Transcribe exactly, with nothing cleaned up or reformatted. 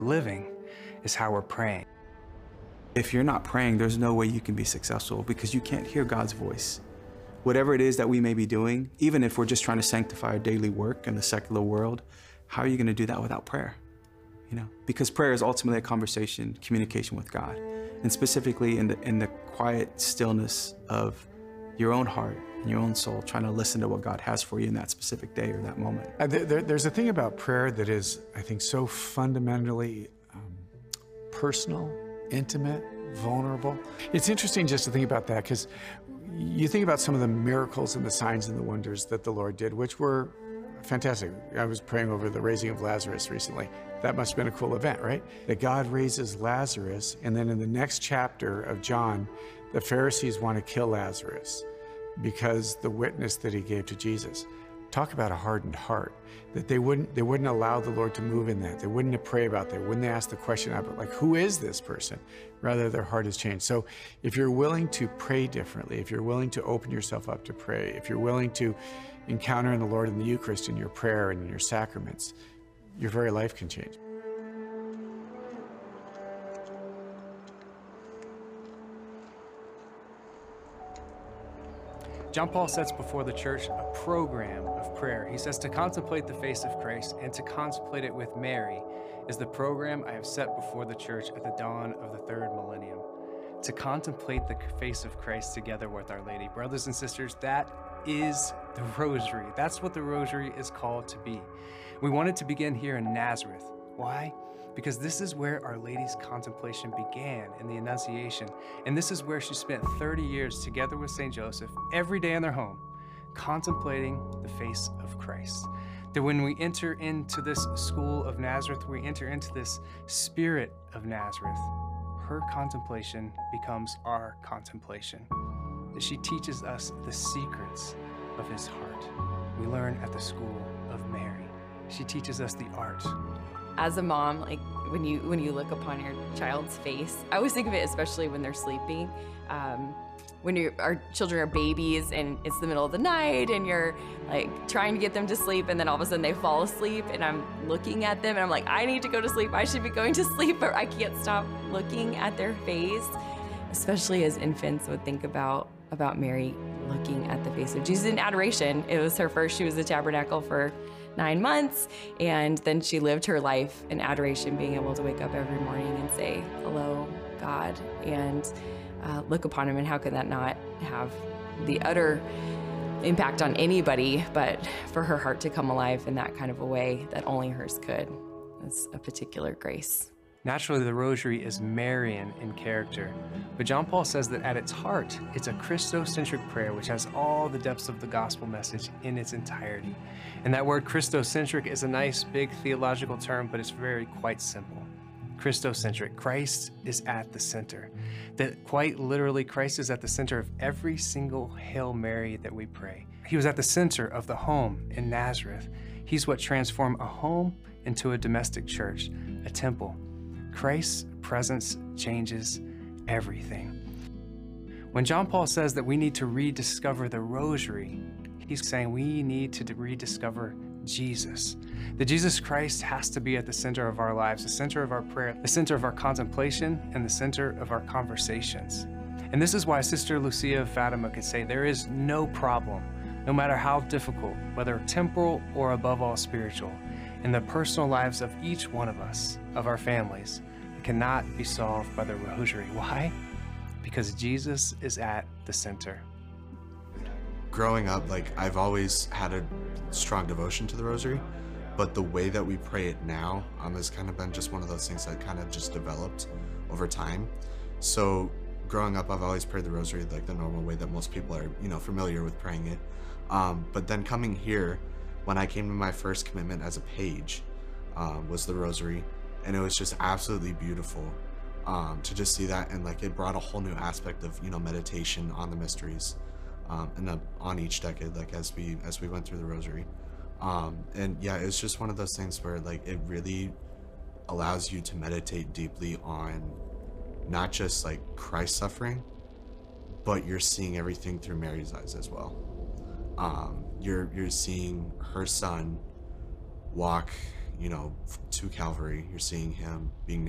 Living is how we're praying. If you're not praying, there's no way you can be successful because you can't hear God's voice. Whatever it is that we may be doing, even if we're just trying to sanctify our daily work in the secular world, how are you going to do that without prayer? You know, because prayer is ultimately a conversation, communication with God, and specifically in the in the quiet stillness of your own heart and your own soul, trying to listen to what God has for you in that specific day or that moment. Uh, there, there's a thing about prayer that is, I think, so fundamentally um, personal, intimate, vulnerable. It's interesting just to think about that, because you think about some of the miracles and the signs and the wonders that the Lord did, which were fantastic. I was praying over the raising of Lazarus recently. That must have been a cool event, right? That God raises Lazarus, and then in the next chapter of John, the Pharisees want to kill Lazarus because the witness that he gave to Jesus. Talk about a hardened heart, that they wouldn't they wouldn't allow the Lord to move in that. They wouldn't pray about that. Wouldn't they ask the question about, like, who is this person? Rather, their heart has changed. So if you're willing to pray differently, if you're willing to open yourself up to pray, if you're willing to encounter in the Lord in the Eucharist, in your prayer and in your sacraments, your very life can change. John Paul sets before the church a program of prayer. He says to contemplate the face of Christ and to contemplate it with Mary is the program I have set before the church at the dawn of the third millennium. To contemplate the face of Christ together with Our Lady. Brothers and sisters, that is the Rosary. That's what the Rosary is called to be. We wanted to begin here in Nazareth. Why? Because this is where Our Lady's contemplation began in the Annunciation, and this is where she spent thirty years together with Saint Joseph every day in their home, contemplating the face of Christ. That when we enter into this school of Nazareth, we enter into this spirit of Nazareth, her contemplation becomes our contemplation. That she teaches us the secrets of his heart. We learn at the school of Mary. She teaches us the art. As a mom, like when you when you look upon your child's face, I always think of it, especially when they're sleeping. Um, when you're, our children are babies and it's the middle of the night and you're like trying to get them to sleep, and then all of a sudden they fall asleep, and I'm looking at them and I'm like, I need to go to sleep. I should be going to sleep, but I can't stop looking at their face. Especially as infants would think about about Mary looking at the face of Jesus in adoration. It was her first. She was a tabernacle for nine months, and then she lived her life in adoration, being able to wake up every morning and say, hello, God, and uh, look upon him. And how could that not have the utter impact on anybody, but for her heart to come alive in that kind of a way that only hers could. It's a particular grace. Naturally, the Rosary is Marian in character, but John Paul says that at its heart, it's a Christocentric prayer which has all the depths of the gospel message in its entirety. And that word Christocentric is a nice, big theological term, but it's very quite simple. Christocentric, Christ is at the center. That quite literally, Christ is at the center of every single Hail Mary that we pray. He was at the center of the home in Nazareth. He's what transformed a home into a domestic church, a temple. Christ's presence changes everything. When John Paul says that we need to rediscover the Rosary, he's saying we need to rediscover Jesus. That Jesus Christ has to be at the center of our lives, the center of our prayer, the center of our contemplation, and the center of our conversations. And this is why Sister Lucia of Fatima could say there is no problem, no matter how difficult, whether temporal or above all spiritual, in the personal lives of each one of us, of our families, that cannot be solved by the Rosary. Why? Because Jesus is at the center. Growing up, like, I've always had a strong devotion to the Rosary, but the way that we pray it now um, has kind of been just one of those things that kind of just developed over time. So growing up, I've always prayed the Rosary like the normal way that most people are, you know, familiar with praying it. Um, but then coming here, when I came to my first commitment as a page, um, was the Rosary, and it was just absolutely beautiful um, to just see that, and like it brought a whole new aspect of, you know, meditation on the mysteries, um, and uh, on each decade, like as we as we went through the Rosary, um, and yeah, it's just one of those things where like it really allows you to meditate deeply on not just like Christ's suffering, but you're seeing everything through Mary's eyes as well. Um, you're you're seeing her son walk, you know, to Calvary. You're seeing him being